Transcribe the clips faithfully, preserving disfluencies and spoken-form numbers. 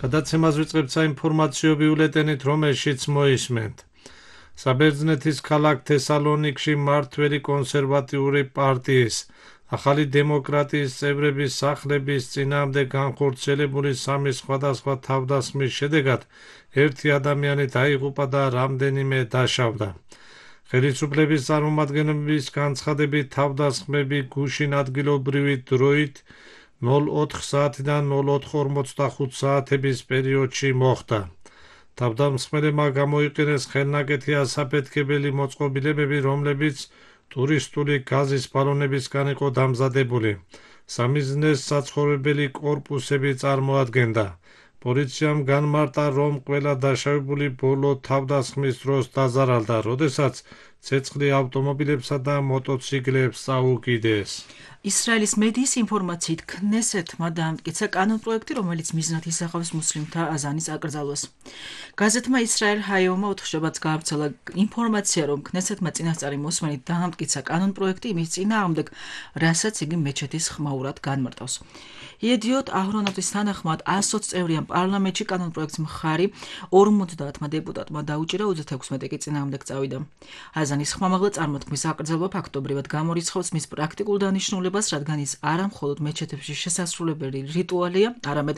გადაცემას ვიწყებთ საინფორმაციო ბიულეტენით, რომელშიც მოისმენთ. საბერძნეთის ქალაქ თესალონიკში მმართველი კონსერვატიული პარტიის ახალი დემოკრატიის წევრების სახლების წინააღმდეგ განხორციელებული სამი სხვადასხვა თავდასხმის შედეგად ერთი ადამიანი დაიღუპა და რამდენიმე დაშავდა. ხელისუფლების წარმომადგენლების განცხადებით თავდასხმები გუშინ ადგილობრივი დროით ნულ ოთხ საათიდან ნულ ოთხ ორმოცდახუთ საათების პერიოდში მოხდა. თავდამსხმელებმა გამოიყენეს ხელნაკეთი ასაფეთქებელი მოწყობილებები, რომლებიც ტურისტული გაზის ბალონებისგან იყო დამზადებული. სამიზნეს საცხოვრებელი კორპუსები წარმოადგენდა. პოლიციამ განმარტა, რომ ყველა დაშავებული ბოლო თავდასხმის დროს დაზარალდა, როდესაც ცეცხლი ავტომობილებსა და მოტოციკლებს წაუკიდეს. ისრაელის მედიის ინფორმაციით ქნესეთმა დაამტკიცა კანონპროექტი, რომელიც მიზნად ისახავს მუსლიმთა აზანის აკრძალვას. გაზეთმა ისრაელ ჰაიომმა ოთხშაბათს გაავრცელა ინფორმაცია, რომ ქნესეთმა წინასწარი მოსმენით დაამტკიცა კანონპროექტი იმის წინააღმდეგ, რასაც იგი მეჩეთის ხმაურად განმარტავს. იედიოთ აჰრონოტის თანახმად ას ოცი წევრიან პარლამენტში კანონპროექტს მხარი ორმოცდაათმა დეპუტატმა დაუჭირა, ოცდაექვსმეტი კი წინააღმდეგ წავიდა. აზანის ხმამაღლა წარმოთქმის აკრძალვა ფაქტობრივად გამორიცხავს მის პრაქტიკულ დანიშნულებას, რადგან ის არა მხოლოდ მეჩეთებში შესასრულებელი რიტუალია, არამედ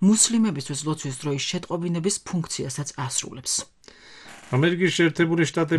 მუსლიმებისთვის ლოცვის დროის შეტყობინების ფუნქციასაც ასრულებს. ამერიკის შეერთებული შტატების